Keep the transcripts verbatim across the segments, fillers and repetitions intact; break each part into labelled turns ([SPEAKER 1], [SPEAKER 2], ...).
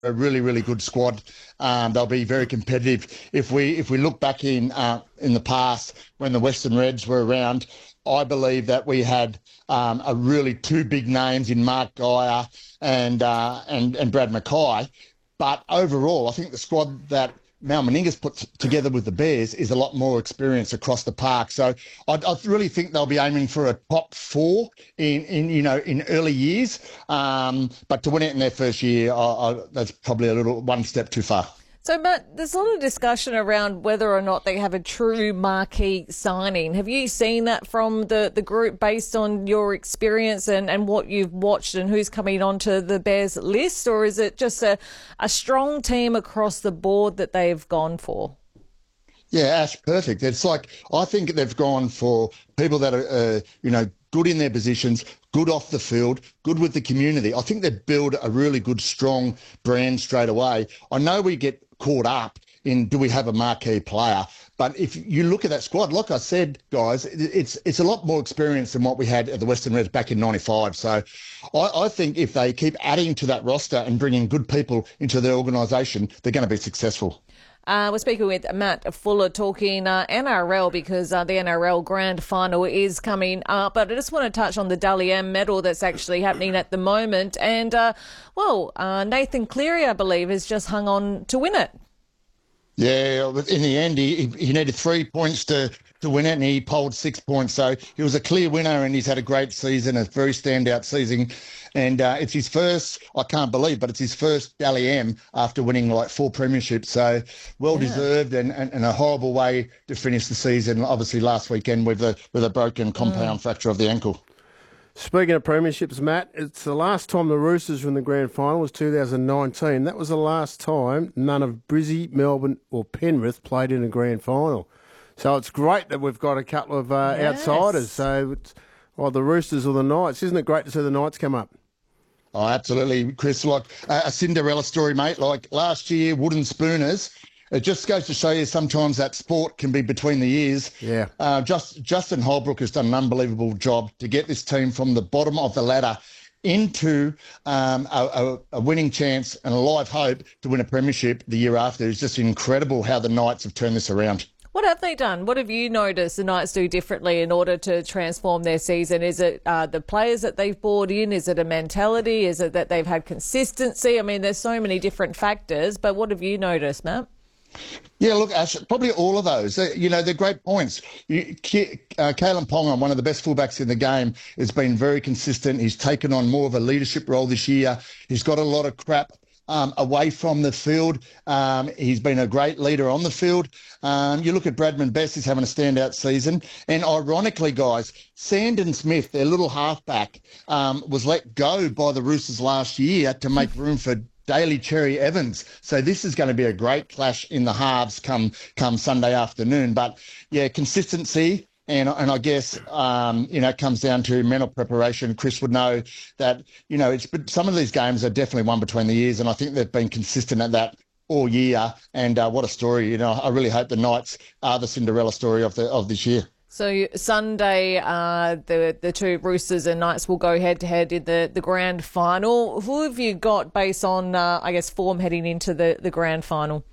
[SPEAKER 1] a really, really good squad. Um, they'll be very competitive. If we if we look back in uh, in the past when the Western Reds were around, I believe that we had um, a really two big names in Mark Geyer and uh, and and Brad Mackay. But overall, I think the squad that Mal Meninga's put together with the Bears is a lot more experience across the park. So I, I really think they'll be aiming for a top four in, in you know, in early years. Um, but to win it in their first year, I, I, that's probably a little one step too far.
[SPEAKER 2] So, Matt, there's a lot of discussion around whether or not they have a true marquee signing. Have you seen that from the, the group based on your experience and, and what you've watched and who's coming onto the Bears list? Or is it just a, a strong team across the board that they've gone for?
[SPEAKER 1] Yeah, Ash, perfect. It's like, I think they've gone for people that are, uh, you know, good in their positions, good off the field, good with the community. I think they build a really good, strong brand straight away. I know we get caught up in do we have a marquee player, but if you look at that squad, like I said, guys, it's it's a lot more experience than what we had at the Western Reds back in ninety-five. So I, I think if they keep adding to that roster and bringing good people into their organisation, they're going to be successful.
[SPEAKER 2] Uh, we're speaking with Matt Fuller talking uh, N R L because uh, the N R L Grand Final is coming up. But I just want to touch on the Dally M medal that's actually happening at the moment. And, uh, well, uh, Nathan Cleary, I believe, has just hung on to win it.
[SPEAKER 1] Yeah, in the end, he, he needed three points to, to win it, and he polled six points. So he was a clear winner, and he's had a great season, a very standout season. And uh, it's his first, I can't believe, but it's his first Dally M after winning like four premierships. So well-deserved, yeah. and, and, and a horrible way to finish the season, obviously last weekend with a, with a broken compound mm. fracture of the ankle.
[SPEAKER 3] Speaking of premierships, Matt, it's the last time the Roosters were in the grand final was two thousand nineteen. That was the last time none of Brizzy, Melbourne or Penrith played in a grand final. So it's great that we've got a couple of uh, yes. outsiders. So it's well, the Roosters or the Knights. Isn't it great to see the Knights come up?
[SPEAKER 1] Oh, absolutely, Chris. Like uh, a Cinderella story, mate. Like last year, Wooden Spooners. It just goes to show you sometimes that sport can be between the ears.
[SPEAKER 3] Yeah.
[SPEAKER 1] Uh, just, Justin Holbrook has done an unbelievable job to get this team from the bottom of the ladder into um, a, a, a winning chance and a live hope to win a premiership the year after. It's just incredible how the Knights have turned this around.
[SPEAKER 2] What have they done? What have you noticed the Knights do differently in order to transform their season? Is it uh, the players that they've brought in? Is it a mentality? Is it that they've had consistency? I mean, there's so many different factors, but what have you noticed, Matt?
[SPEAKER 1] Yeah, look, Ash, probably all of those. Uh, you know, they're great points. You, uh, Kalen Ponga, one of the best fullbacks in the game, has been very consistent. He's taken on more of a leadership role this year. He's got a lot of crap um, away from the field. Um, he's been a great leader on the field. Um, you look at Bradman Best, he's having a standout season. And ironically, guys, Sandon Smith, their little halfback, um, was let go by the Roosters last year to make room for Daly Cherry Evans. So this is going to be a great clash in the halves come come Sunday afternoon. But yeah, consistency and and I guess um, you know, it comes down to mental preparation. Chris would know that, you know, it's but some of these games are definitely won between the years, and I think they've been consistent at that all year. And uh, what a story! You know, I really hope the Knights are the Cinderella story of the of this year.
[SPEAKER 2] So Sunday, uh, the the two Roosters and Knights will go head to head in the, the grand final. Who have you got based on, uh, I guess, form heading into the, the grand final?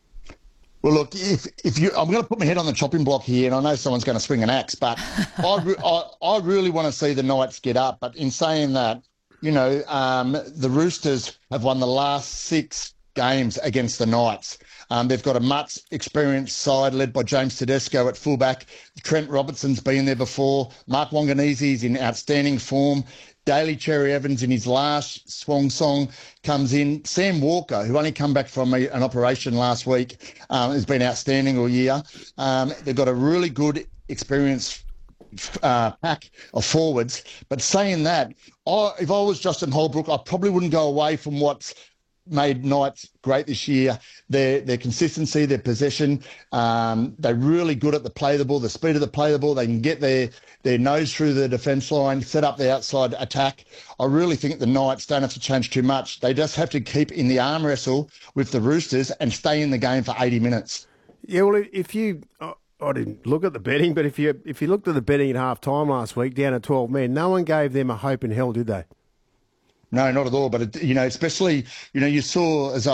[SPEAKER 1] Well, look, if if you, I'm going to put my head on the chopping block here, and I know someone's going to swing an axe, but I, re- I I really want to see the Knights get up. But in saying that, you know, um, the Roosters have won the last six games against the Knights. Um, they've got a much experienced side led by James Tedesco at fullback. Trent Robertson's been there before. Mark Wanganese's in outstanding form. Daly Cherry Evans in his last swan song comes in. Sam Walker, who only come back from a, an operation last week, um, has been outstanding all year. Um, they've got a really good experienced uh, pack of forwards. But saying that, I, if I was Justin Holbrook, I probably wouldn't go away from what's made Knights great this year. Their their consistency, their possession, um, they're really good at the play of the ball, the speed of the play of the ball. They can get their, their nose through the defence line, set up the outside attack. I really think the Knights don't have to change too much. They just have to keep in the arm wrestle with the Roosters and stay in the game for eighty minutes.
[SPEAKER 3] Yeah, well, if you... Oh. I didn't look at the betting, but if you if you looked at the betting at half time last week, down at twelve men, no one gave them a hope in hell, did they?
[SPEAKER 1] No, not at all. But, it, you know, especially, you know, you saw, as